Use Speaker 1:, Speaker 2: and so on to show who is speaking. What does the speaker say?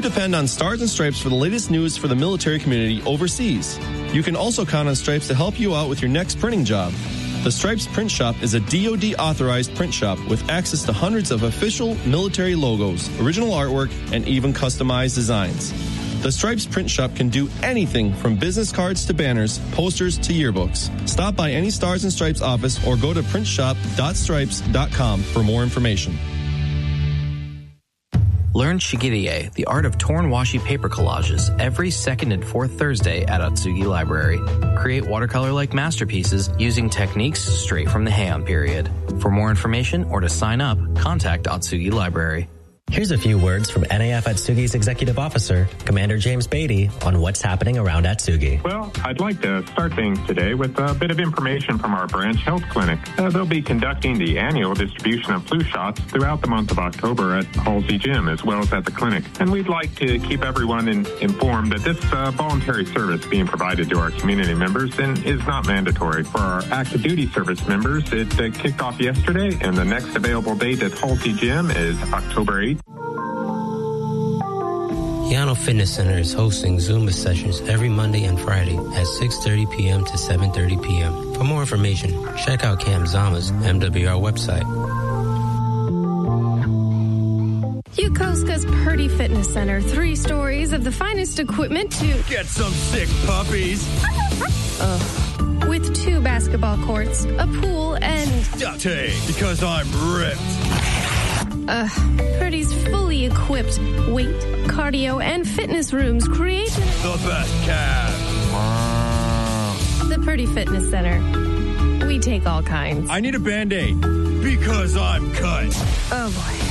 Speaker 1: depend on Stars and Stripes for the latest news for the military community overseas. You can also count on Stripes to help you out with your next printing job. The Stripes Print Shop is a DoD-authorized print shop with access to hundreds of official military logos, original artwork, and even customized designs. The Stripes Print Shop can do anything from business cards to banners, posters to yearbooks. Stop by any Stars and Stripes office or go to printshop.stripes.com for more information.
Speaker 2: Learn Shigidie, the art of torn washi paper collages, every second and fourth Thursday at Atsugi Library. Create watercolor-like masterpieces using techniques straight from the Heian period. For more information or to sign up, contact Atsugi Library.
Speaker 3: Here's a few words from NAF Atsugi's Executive Officer, Commander James Beatty, on what's happening around Atsugi.
Speaker 4: Well, I'd like to start things today with a bit of information from our branch health clinic. They'll be conducting the annual distribution of flu shots throughout the month of October at Halsey Gym as well as at the clinic. And we'd like to keep everyone informed that this voluntary service being provided to our community members and is not mandatory. For our active duty service members, it kicked off yesterday, and the next available date at Halsey Gym is October 8th.
Speaker 5: Yano Fitness Center is hosting Zumba sessions every Monday and Friday at 6:30 p.m. to 7:30 p.m. For more information, check out Cam Zama's MWR website.
Speaker 6: Yokosuka's Purdy Fitness Center. 3 stories of the finest equipment to
Speaker 7: get some sick puppies.
Speaker 6: With 2 basketball courts, a pool, and
Speaker 7: Date, because I'm ripped.
Speaker 6: Purdy's fully equipped weight, cardio, and fitness rooms create
Speaker 7: the best calves.
Speaker 6: The Purdy Fitness Center. We take all kinds.
Speaker 7: I need a Band-Aid because I'm cut.
Speaker 6: Oh boy.